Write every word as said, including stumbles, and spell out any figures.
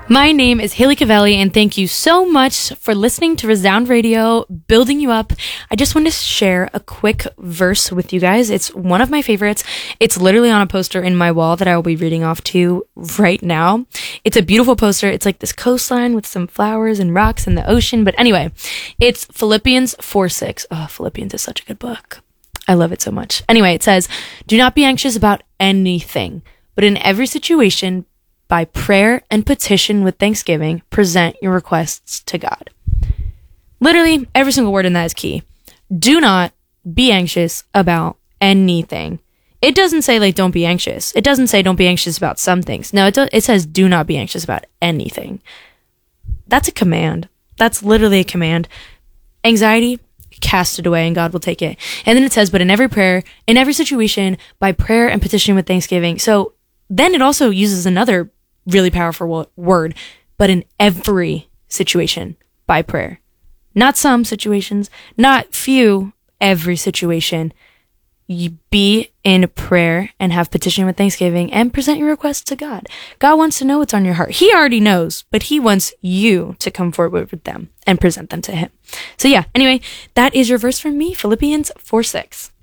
My name is Haley Cavelli, and thank you so much for listening to Resound Radio, building you up. I just want to share a quick verse with you guys. It's one of my favorites. It's literally on a poster in my wall that I will be reading off to right now. It's a beautiful poster. It's like this coastline with some flowers and rocks and the ocean. But anyway, it's Philippians four six. Oh, Philippians is such a good book. I love it so much. Anyway, it says, "Do not be anxious about anything, but in every situation, by prayer and petition with thanksgiving, present your requests to God." Literally, every single word in that is key. Do not be anxious about anything. It doesn't say, like, don't be anxious. It doesn't say don't be anxious about some things. No, it, do- it says do not be anxious about anything. That's a command. That's literally a command. Anxiety, cast it away and God will take it. And then it says, but in every prayer, in every situation, by prayer and petition with thanksgiving. So then it also uses another really powerful wo- word, but in every situation by prayer. Not some situations, not few, every situation. You be in prayer and have petition with thanksgiving and present your requests to God. God wants to know what's on your heart. He already knows, but he wants you to come forward with them and present them to him. So yeah, anyway, that is your verse from me, Philippians four six.